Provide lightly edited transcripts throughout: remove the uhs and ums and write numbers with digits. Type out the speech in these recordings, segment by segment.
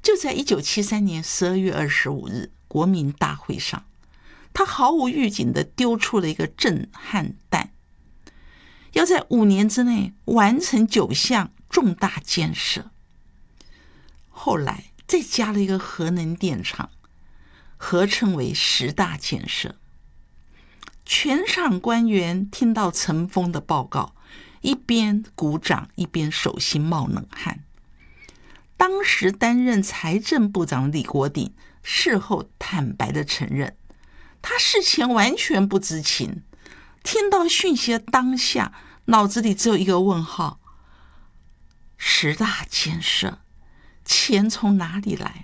就在1973年12月25日国民大会上，他毫无预警地丢出了一个震撼弹，要在5年之内完成9项重大建设。后来再加了一个核能电厂，合称为10大建设。全场官员听到陈峰的报告，一边鼓掌一边手心冒冷汗。当时担任财政部长李国鼎事后坦白地承认，他事前完全不知情，听到讯息的当下，脑子里只有一个问号：10大建设，钱从哪里来？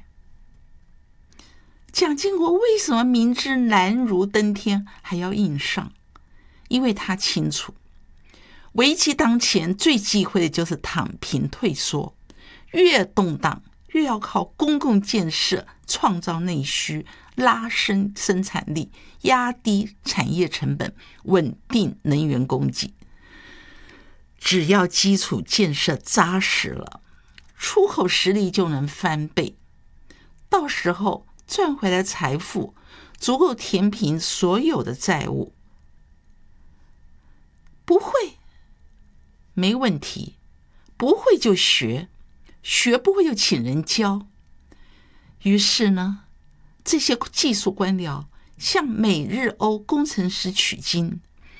蒋经国为什么明知难如登天还要硬上？因为他清楚，危机当前最忌讳的就是躺平退缩，越动荡越要靠公共建设创造内需，拉升生产力，压低产业成本，稳定能源供给。只要基础建设扎实了，出口实力就能翻倍，到时候赚回来财富足够填平所有的债务。不会，没问题，不会就学，学不会就请人教。于是呢，这些技术官僚向美日欧工程师取经，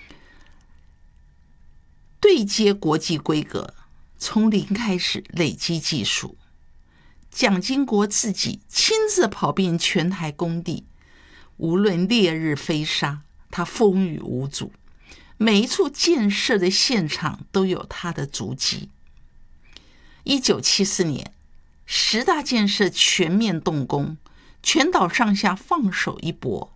对接国际规格，从零开始累积技术。蒋经国自己亲自跑遍全台工地，无论烈日飞沙，他风雨无阻，每一处建设的现场都有他的足迹。1974年10大建设全面动工，全岛上下放手一搏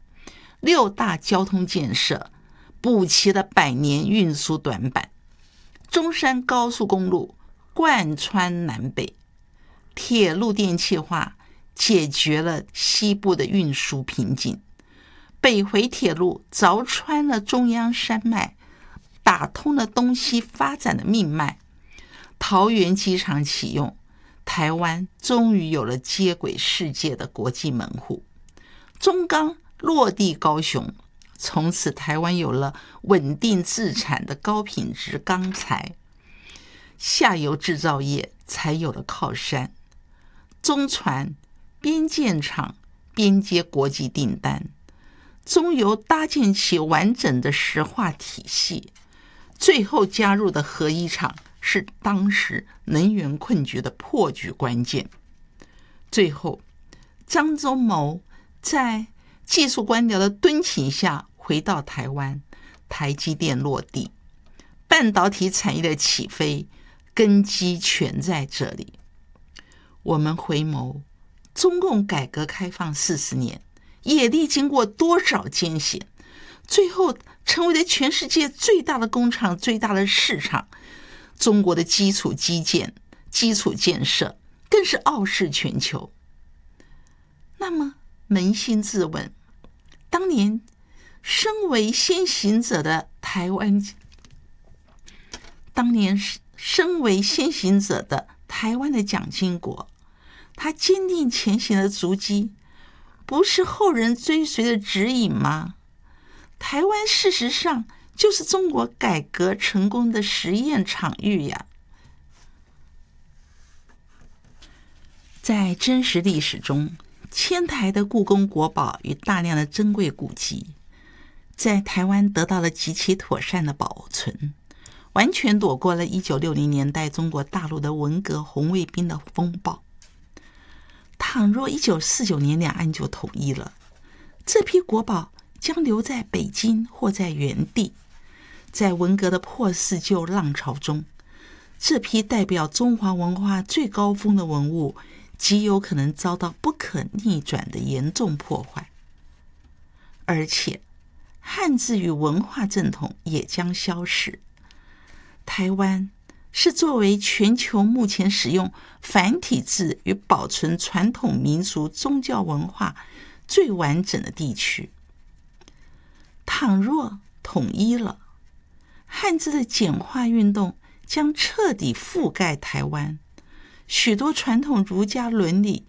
，6大交通建设补齐了100年运输短板。中山高速公路贯穿南北，铁路电气化解决了西部的运输瓶颈，北回铁路凿穿了中央山脉，打通了东西发展的命脉。桃园机场启用，台湾终于有了接轨世界的国际门户。中钢落地高雄，从此台湾有了稳定自产的高品质钢材，下游制造业才有了靠山。中船边建厂边接国际订单，中油搭建起完整的石化体系，最后加入的核一厂是当时能源困局的破局关键。最后张忠谋在技术官僚的敦请下回到台湾，台积电落地，半导体产业的起飞根基全在这里。我们回眸中共改革开放40年，也历经过多少艰险，最后成为了全世界最大的工厂，最大的市场。中国的基础基建、基础建设更是傲视全球。那么扪心自问，当年身为先行者的台湾的蒋经国，他坚定前行的足迹，不是后人追随的指引吗？台湾事实上就是中国改革成功的实验场域呀。在真实历史中，迁台的故宫国宝与大量的珍贵古迹，在台湾得到了极其妥善的保存，完全躲过了1960年代中国大陆的文革红卫兵的风暴。倘若1949年两岸就统一了，这批国宝将留在北京或在原地。在文革的破四旧浪潮中，这批代表中华文化最高峰的文物极有可能遭到不可逆转的严重破坏，而且汉字与文化正统也将消失。台湾是作为全球目前使用繁体字与保存传统民俗宗教文化最完整的地区。倘若统一了，汉字的简化运动将彻底覆盖台湾，许多传统儒家伦理